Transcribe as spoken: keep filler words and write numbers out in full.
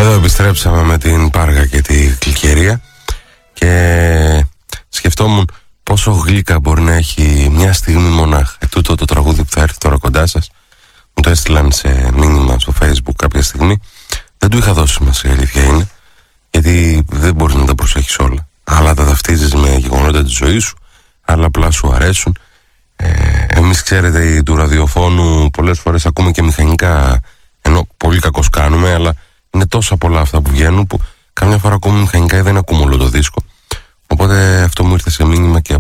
Εδώ επιστρέψαμε με την Πάργα και τη Κλικερία και σκεφτόμουν πόσο γλύκα μπορεί να έχει μια στιγμή μονάχα. Ε, τούτο το τραγούδι που θα έρθει τώρα κοντά σας, μου το έστειλαν σε μήνυμα στο Facebook κάποια στιγμή. Δεν του είχα δώσει σημασία, η αλήθεια είναι, γιατί δεν μπορείς να τα προσέχεις όλα. Αλλά τα ταυτίζεις με γεγονότα της ζωής σου, αλλά απλά σου αρέσουν. Ε, εμείς, ξέρετε, του ραδιοφώνου πολλές φορές ακούμε και μηχανικά, ενώ πολύ κακώς κάνουμε, αλλά είναι τόσα πολλά αυτά που βγαίνουν που καμιά φορά ακούμε μηχανικά ή δεν ακούμε όλο το δίσκο. Οπότε αυτό μου ήρθε σε μήνυμα και